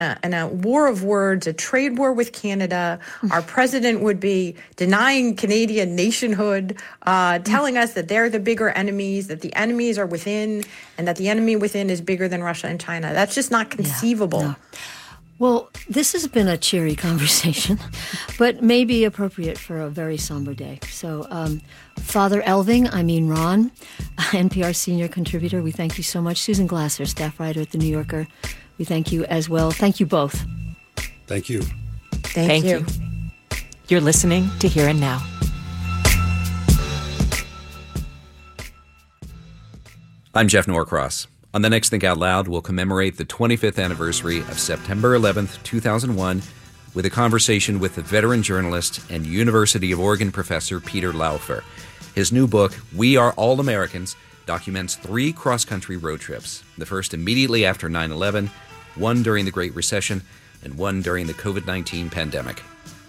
and a war of words, a trade war with Canada. Our president would be denying Canadian nationhood, telling us that they're the bigger enemies, that the enemies are within, and that the enemy within is bigger than Russia and China. That's just not conceivable. Yeah, no. Well, this has been a cheery conversation, but maybe appropriate for a very somber day. So, Father Elving, Ron, NPR senior contributor, we thank you so much. Susan Glasser, staff writer at The New Yorker, we thank you as well. Thank you both. Thank you. Thank you. You're listening to Here and Now. I'm Jeff Norcross. On the next Think Out Loud, we'll commemorate the 25th anniversary of September 11th, 2001, with a conversation with the veteran journalist and University of Oregon professor Peter Laufer. His new book, We Are All Americans, documents 3 cross-country road trips, the first immediately after 9/11, one during the Great Recession, and one during the COVID-19 pandemic.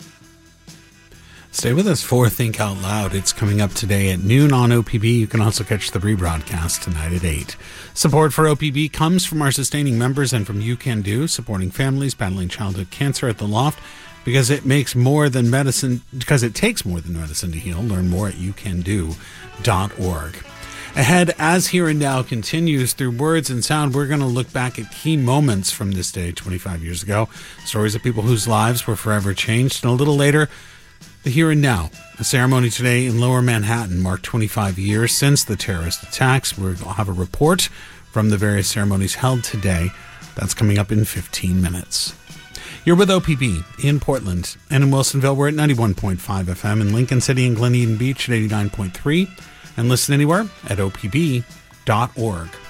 Stay with us for Think Out Loud. It's coming up today at noon on OPB. You can also catch the rebroadcast tonight at 8. Support for OPB comes from our sustaining members and from You Can Do, supporting families battling childhood cancer at the Loft, because it takes more than medicine to heal. Learn more at youcando.org. Ahead, as Here and Now continues through words and sound, we're going to look back at key moments from this day 25 years ago, stories of people whose lives were forever changed, and a little later, the Here and Now. A ceremony today in Lower Manhattan marked 25 years since the terrorist attacks. We'll have a report from the various ceremonies held today. That's coming up in 15 minutes. You're with OPB in Portland and in Wilsonville. We're at 91.5 FM in Lincoln City and Glen Eden Beach at 89.3. And listen anywhere at opb.org.